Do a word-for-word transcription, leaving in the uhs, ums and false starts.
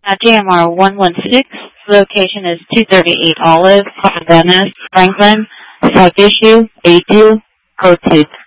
Uh, J M R one one six, location is two thirty-eight Olive, Venice, Franklin, sub issue A two, code two.